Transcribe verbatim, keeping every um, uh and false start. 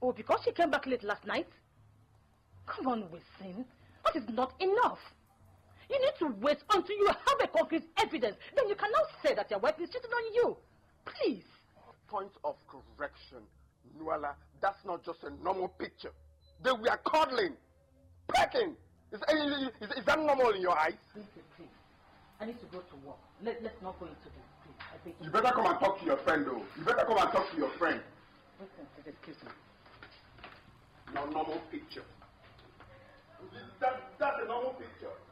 Oh, because she came back late last night? Come on, Wisin. That is not enough. You need to wait until you have a concrete evidence. Then you can now say that your wife is cheating on you. Please. Point of correction. Nuala, that's not just a normal picture. They were cuddling. Pecking. Is, is, is that normal in your eyes? Please, please. I need to go to work. Let, let's not go into this, please. I beg you. You better come and talk to your friend, though. You better come and talk to your friend. Listen, please, excuse me. No normal picture. That, that's a normal picture.